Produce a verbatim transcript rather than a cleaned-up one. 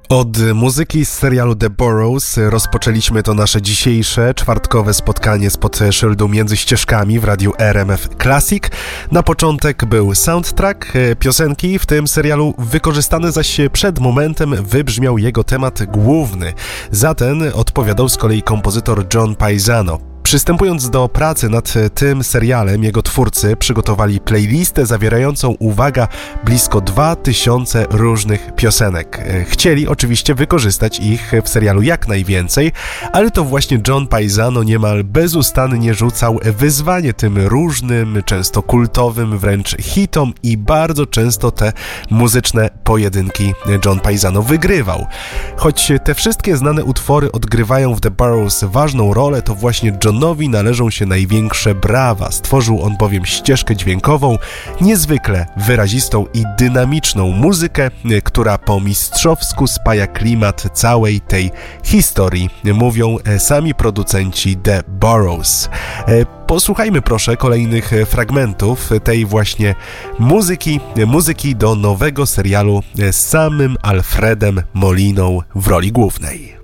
Od muzyki z serialu The Burrows rozpoczęliśmy to nasze dzisiejsze, czwartkowe spotkanie spod szyldu Między Ścieżkami w radiu R M F Classic. Na początek był soundtrack piosenki w tym serialu, wykorzystany zaś przed momentem wybrzmiał jego temat główny. Za ten odpowiadał z kolei kompozytor John Paisano. Przystępując do pracy nad tym serialem, jego twórcy przygotowali playlistę zawierającą, uwaga, blisko dwa tysiące różnych piosenek. Chcieli oczywiście wykorzystać ich w serialu jak najwięcej, ale to właśnie John Paisano niemal bezustannie rzucał wyzwanie tym różnym, często kultowym wręcz hitom i bardzo często te muzyczne pojedynki John Paisano wygrywał. Choć te wszystkie znane utwory odgrywają w The Burrows ważną rolę, to właśnie John Johnowi należą się największe brawa. Stworzył on bowiem ścieżkę dźwiękową, niezwykle wyrazistą i dynamiczną muzykę, która po mistrzowsku spaja klimat całej tej historii, mówią sami producenci The Burrows. Posłuchajmy proszę kolejnych fragmentów tej właśnie muzyki, muzyki do nowego serialu z samym Alfredem Moliną w roli głównej.